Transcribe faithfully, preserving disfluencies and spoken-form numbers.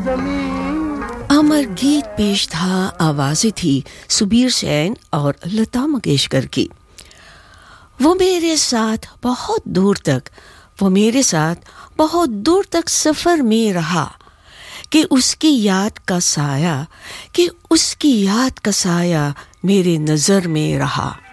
अमर गीत पेश था, आवाज़ें थी सुबीर सेन और लता मंगेशकर की। वो मेरे साथ बहुत दूर तक, वो मेरे साथ बहुत दूर तक सफ़र में रहा, कि उसकी याद का साया, कि उसकी याद का साया मेरे नज़र में रहा।